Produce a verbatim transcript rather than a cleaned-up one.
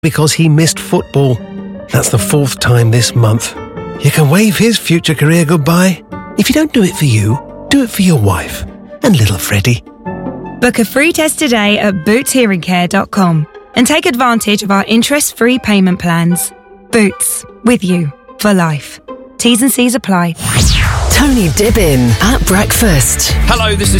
because he missed football. That's the fourth time this month. You can wave his future career goodbye. If you don't do it for you, do it for your wife and little Freddie. Book a free test today at boots hearing care dot com and take advantage of our interest-free payment plans. Boots, with you for life. T's and C's apply. Tony Dibbin at breakfast. Hello, this is